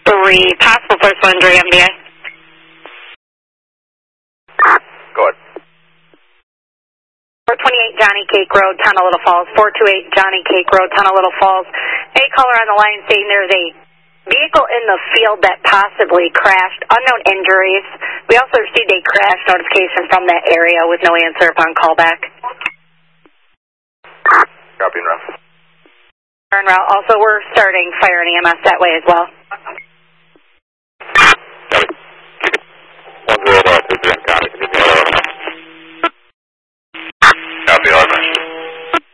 3, possible personal injury, MDA. Go ahead. 428 Johnny Cake Road, Tunnel Little Falls. 428 Johnny Cake Road, Tunnel Little Falls. A caller on the line saying there's a vehicle in the field that possibly crashed. Unknown injuries. We also received a crash notification from that area with no answer upon callback. Copy and route. Turn route. Also, we're starting fire and EMS that way as well.